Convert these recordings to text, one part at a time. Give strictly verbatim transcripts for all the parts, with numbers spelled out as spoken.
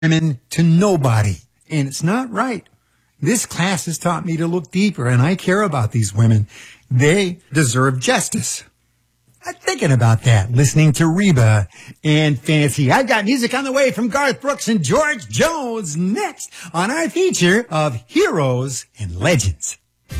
women to nobody. And it's not right. This class has taught me to look deeper, and I care about these women. They deserve justice. I'm thinking about that, listening to Reba and Fancy. I've got music on the way from Garth Brooks and George Jones next on our feature of Heroes and Legends.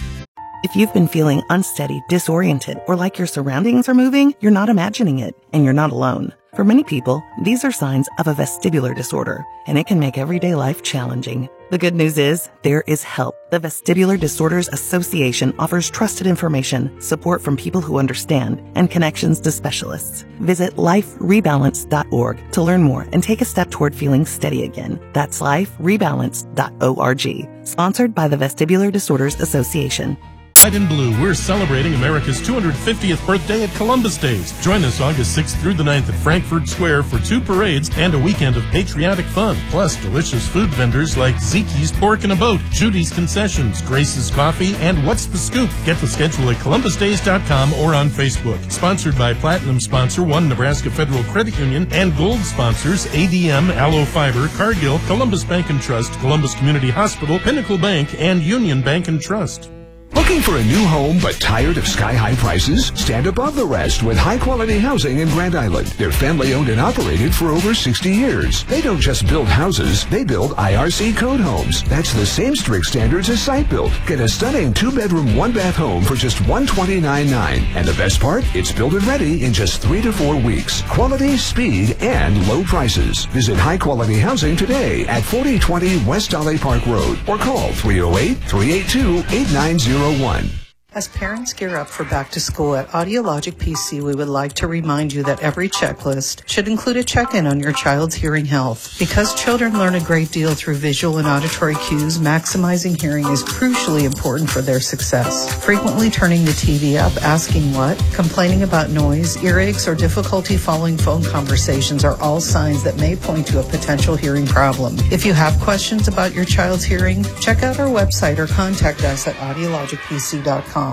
If you've been feeling unsteady, disoriented, or like your surroundings are moving, you're not imagining it, and you're not alone. For many people, these are signs of a vestibular disorder, and it can make everyday life challenging. The good news is, there is help. The Vestibular Disorders Association offers trusted information, support from people who understand, and connections to specialists. Visit life rebalance dot org to learn more and take a step toward feeling steady again. That's life rebalance dot org. Sponsored by the Vestibular Disorders Association. White and Blue, we're celebrating America's two hundred fiftieth birthday at Columbus Days. Join us August sixth through the ninth at Frankfurt Square for two parades and a weekend of patriotic fun. Plus, delicious food vendors like Zeke's Pork in a Boat, Judy's Concessions, Grace's Coffee, and What's the Scoop? Get the schedule at columbus days dot com or on Facebook. Sponsored by Platinum sponsor One Nebraska Federal Credit Union and Gold sponsors A D M, Allo Fiber, Cargill, Columbus Bank and Trust, Columbus Community Hospital, Pinnacle Bank, and Union Bank and Trust. Looking for a new home but tired of sky-high prices? Stand above the rest with high-quality housing in Grand Island. They're family-owned and operated for over sixty years. They don't just build houses, they build I R C code homes. That's the same strict standards as site built. Get a stunning two-bedroom, one-bath home for just one hundred twenty-nine thousand dollars. And the best part? It's built and ready in just three to four weeks. Quality, speed, and low prices. Visit high-quality housing today at forty twenty West Dolly Park Road or call three oh eight, three eight two, eight nine zero one. As parents gear up for back to school at Audiologic P C, we would like to remind you that every checklist should include a check-in on your child's hearing health. Because children learn a great deal through visual and auditory cues, maximizing hearing is crucially important for their success. Frequently turning the T V up, asking what, complaining about noise, earaches, or difficulty following phone conversations are all signs that may point to a potential hearing problem. If you have questions about your child's hearing, check out our website or contact us at audiologic p c dot com.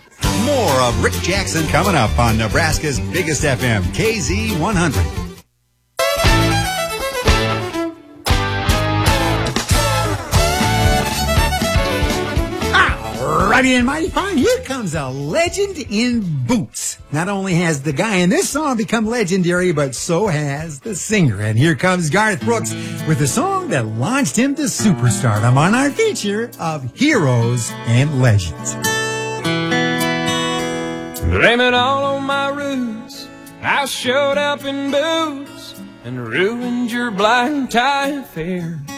More of Rick Jackson coming up on Nebraska's biggest F M, K Z one hundred. Alrighty, and mighty fine, here comes a legend in boots. Not only has the guy in this song become legendary, but so has the singer. And here comes Garth Brooks with the song that launched him to superstardom on our feature of Heroes and Legends. Blame it all on my roots. I showed up in boots and ruined your black tie affair.